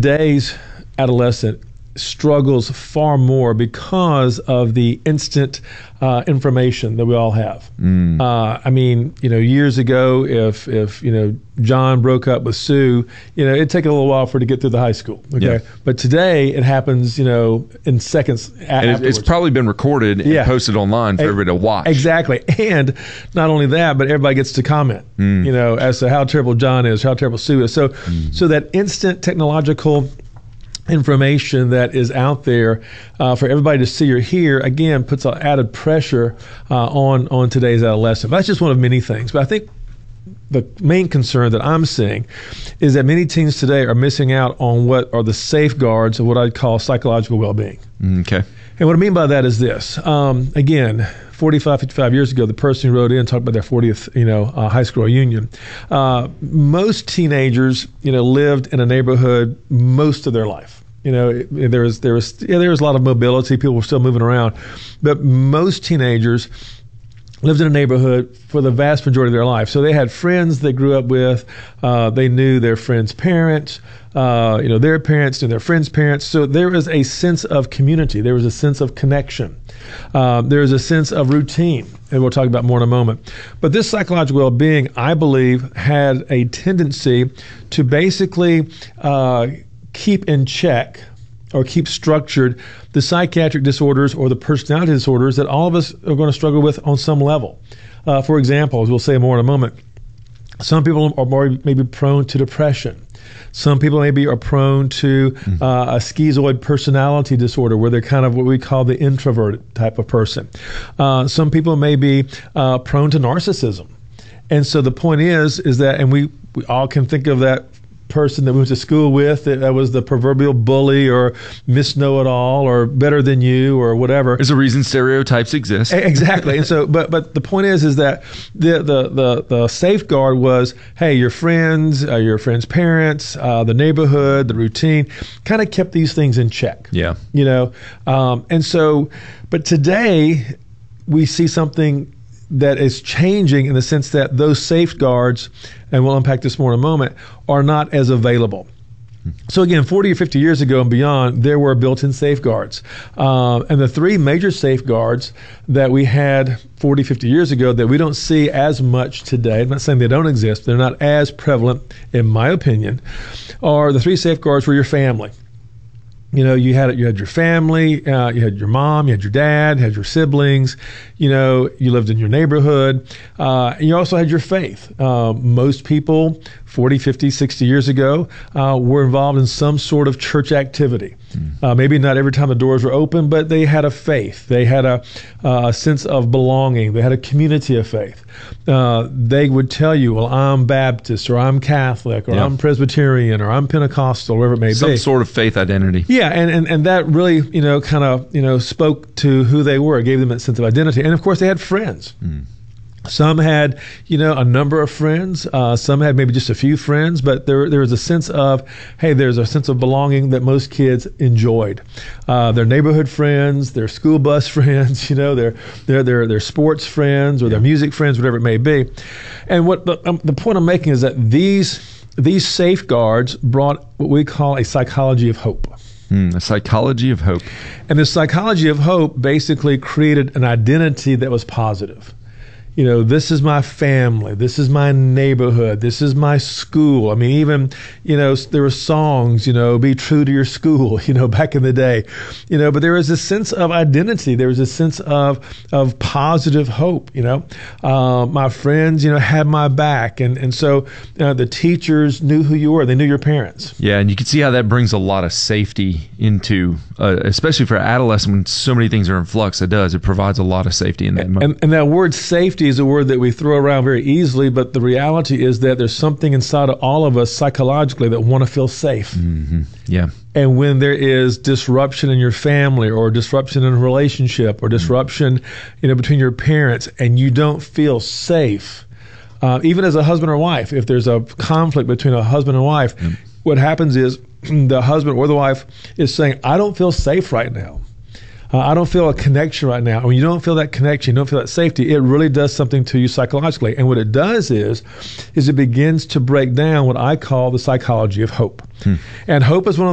today's adolescent struggles far more because of the instant information that we all have. I mean, years ago, if John broke up with Sue, it'd take a little while for it to get through the high school. Okay, Yeah. but today it happens, in seconds. And it's probably been recorded and posted online for everybody to watch. Exactly, and not only that, but everybody gets to comment, as to how terrible John is, how terrible Sue is. So that instant technological information that is out there for everybody to see or hear, again, puts an added pressure on today's adolescent. But that's just one of many things. But I think the main concern that I'm seeing is that many teens today are missing out on what are the safeguards of what I'd call psychological well-being. Okay. And what I mean by that is this. Again, 45, 55 years ago, the person who wrote in talked about their 40th, high school reunion. Most teenagers, lived in a neighborhood most of their life. There was a lot of mobility. People were still moving around, but most teenagers lived in a neighborhood for the vast majority of their life. So they had friends they grew up with. They knew their friends' parents. Their parents knew their friends' parents. So there was a sense of community. There was a sense of connection. There was a sense of routine, and we'll talk about more in a moment. But this psychological well-being, I believe, had a tendency to basically keep in check or keep structured the psychiatric disorders or the personality disorders that all of us are going to struggle with on some level. For example, as we'll say more in a moment, some people are more maybe prone to depression. Some people maybe are prone to a schizoid personality disorder where they're kind of what we call the introverted type of person. Some people may be prone to narcissism. And so the point is that, and we all can think of that person that we went to school with that was the proverbial bully or Miss Know-It-All or better than you or whatever. There's a reason stereotypes exist. Exactly. And so, but the point is that the safeguard was, hey, your friends' parents, the neighborhood, the routine, kind of kept these things in check. Yeah. And so, but today we see something that is changing in the sense that those safeguards, and we'll unpack this more in a moment, are not as available. So again, 40 or 50 years ago and beyond, there were built-in safeguards. And the three major safeguards that we had 40, 50 years ago that we don't see as much today, I'm not saying they don't exist, they're not as prevalent, in my opinion, are the three safeguards for your family. You had your family, you had your mom, you had your dad, you had your siblings, you lived in your neighborhood, and you also had your faith. Most people 40, 50, 60 years ago were involved in some sort of church activity. Maybe not every time the doors were open, but they had a faith. They had a sense of belonging. They had a community of faith. They would tell you, well, I'm Baptist, or I'm Catholic, or I'm Presbyterian, or I'm Pentecostal, whatever it may be. Some sort of faith identity. Yeah, and that really, kind of, spoke to who they were, gave them that sense of identity. And of course, they had friends. Some had, a number of friends. Some had maybe just a few friends, but there was a sense of, hey, there's a sense of belonging that most kids enjoyed. Their neighborhood friends, their school bus friends, their sports friends or their music friends, whatever it may be. And what the point I'm making is that these safeguards brought what we call a psychology of hope. A psychology of hope. And the psychology of hope basically created an identity that was positive. This is my family. This is my neighborhood. This is my school. I mean, even, there were songs, be true to your school, back in the day, but there was a sense of identity. There was a sense of positive hope, my friends, had my back. And so the teachers knew who you were. They knew your parents. Yeah. And you can see how that brings a lot of safety into, especially for adolescents when so many things are in flux. It provides a lot of safety in that moment. And that word safety is a word that we throw around very easily, but the reality is that there's something inside of all of us psychologically that want to feel safe. Mm-hmm. Yeah. And when there is disruption in your family or disruption in a relationship or disruption, between your parents and you don't feel safe, even as a husband or wife, if there's a conflict between a husband and wife, what happens is the husband or the wife is saying, I don't feel safe right now. I don't feel a connection right now. When you don't feel that connection, you don't feel that safety, it really does something to you psychologically. And what it does is it begins to break down what I call the psychology of hope. And hope is one of